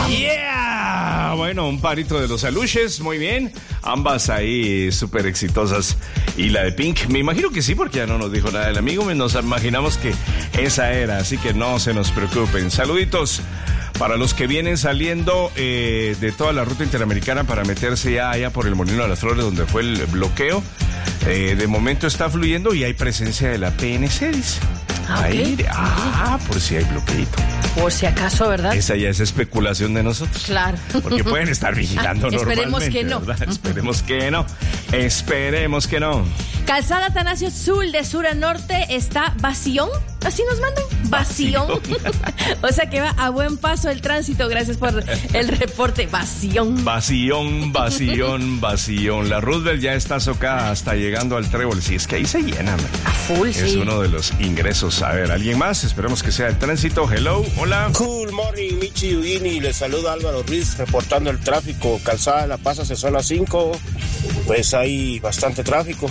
Yeah. Bueno, un parito de los Aluches, muy bien. Ambas ahí súper exitosas. Y la de Pink, me imagino que sí, porque ya no nos dijo nada del amigo. Nos imaginamos que esa era, así que no se nos preocupen. Saluditos para los que vienen saliendo de toda la ruta interamericana para meterse ya allá por el Molino de las Flores, donde fue el bloqueo. De momento está fluyendo y hay presencia de la PNC, dice. Okay. Por si hay bloqueito. Por si acaso, ¿verdad? Esa ya es especulación de nosotros. Claro. Porque pueden estar vigilando esperemos normalmente, que no. ¿verdad? Esperemos que no. Esperemos que no. Calzada Atanasio Sul de sur a norte está vación. Así nos mandan. Vación. O sea que va a buen paso el tránsito. Gracias por el reporte. Vación. Vación. La Roosevelt ya está socada hasta llegando al Trébol. Si es que ahí se llena. A full, es uno de los ingresos. A ver, ¿alguien más? Esperemos que sea el tránsito. Hello, hola. Cool morning, Michi Udini. Les saluda Álvaro Ruiz reportando el tráfico. Calzada La Paz hacia zona 5. Pues hay bastante tráfico.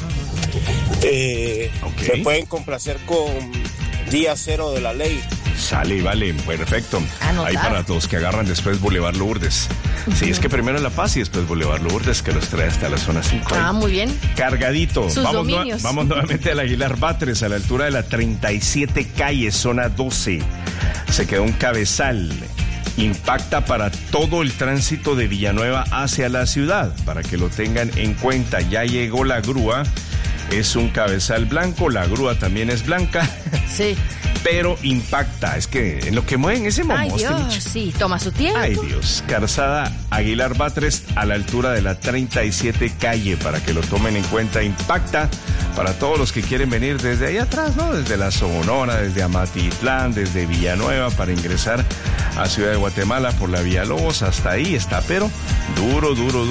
Se pueden complacer con día cero de la ley. Sale, vale, perfecto. Anotar. Ahí para los que agarran después Boulevard Lourdes. Sí, es que primero La Paz y después Boulevard Lourdes, que los trae hasta la zona 5. Muy bien. Cargadito. Sus dominios. Vamos nuevamente al Aguilar Batres, a la altura de la 37 calle, zona 12. Se quedó un cabezal. Impacta para todo el tránsito de Villanueva hacia la ciudad, para que lo tengan en cuenta. Ya llegó la grúa. Es un cabezal blanco, la grúa también es blanca. Sí. Pero impacta, es que en lo que mueven ese momoste. Ay, Dios, sí, toma su tiempo. Ay, Dios. Calzada Aguilar Batres a la altura de la 37 calle, para que lo tomen en cuenta. Impacta para todos los que quieren venir desde ahí atrás, ¿no? Desde La Sonora, desde Amatitlán, desde Villanueva, para ingresar a Ciudad de Guatemala por la Vía Lobos. Hasta ahí está, pero duro.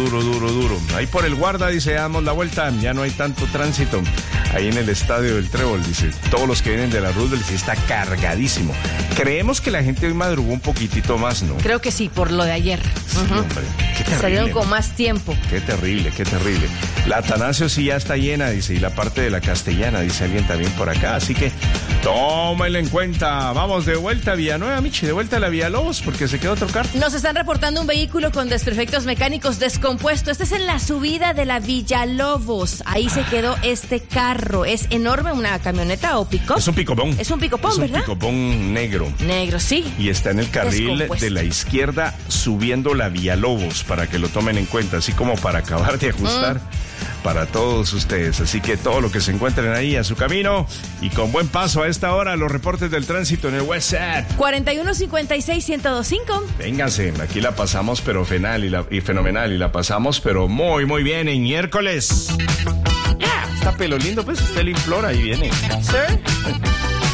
Ahí por el Guarda, dice, damos la vuelta, ya no hay tanto tránsito. Ahí en el estadio del Trébol, dice, todos los que vienen de la Roosevelt, sí está cargadísimo. Creemos que la gente hoy madrugó un poquitito más, ¿no? Creo que sí, por lo de ayer. Sí, hombre, qué terrible. Salieron con más tiempo. Qué terrible. La Atanasio sí ya está llena, dice, y la parte de la Castellana, dice alguien también por acá. Así que tómenlo en cuenta. Vamos de vuelta a Villanueva, Michi, de vuelta a la Villalobos, porque se quedó otro carro. Nos están reportando un vehículo con desperfectos mecánicos descompuesto. Este es en la subida de la Villalobos. Ahí se quedó este carro. Es enorme, una camioneta o pick-up. Es un picopón. Es un picopón, ¿verdad? Es un picopón negro. Negro, sí. Y está en el carril de la izquierda subiendo la Villalobos, para que lo tomen en cuenta, así como para acabar de ajustar para todos ustedes. Así que todo lo que se encuentren ahí a su camino y con buen paso a esta hora, los reportes del tránsito en el Westside. 4156-1025. Vénganse, aquí la pasamos pero fenomenal y la pasamos pero muy bien en miércoles. Está pelo lindo, pues usted le implora y viene. Sir.